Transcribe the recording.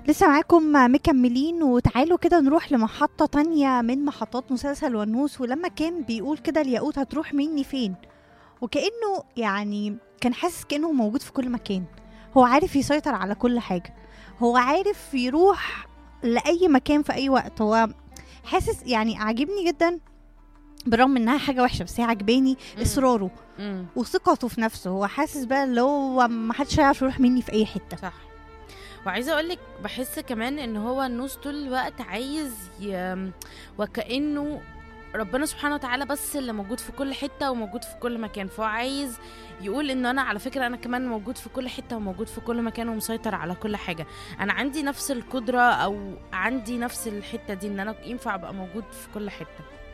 لسه معاكم مكملين، وتعالوا كده نروح لمحطة تانية من محطات مسلسل ونوس. ولما كان بيقول كده الياقوت هتروح مني فين، وكأنه يعني كان حاسس كأنه موجود في كل مكان. هو عارف يسيطر على كل حاجة، هو عارف يروح لأي مكان في أي وقت. هو حاسس يعني عاجبني جدا، بالرغم انها حاجة وحشة بس هي عجباني إمم، اصراره إمم، وثقته في نفسه. هو حاسس بقى اللي هو محدش هيعرف يروح مني في اي حتة. صح. وعايزة أقول لِك باحس كمان إن هو النوس طول الوقت عايز وكأنه ربنا سبحانه وتعالى بس اللي موجود في كل حتة وموجود في كل مكان، فهو عايز يقول إنه أنا على فكرة أنا كمان موجود في كل حتة وموجود في كل مكان ومسيطر على كل حاجة. أنا عندي نفس القدرة أو عندي نفس الحتة دي إن أنا ينفع أبقى موجود في كل حتة.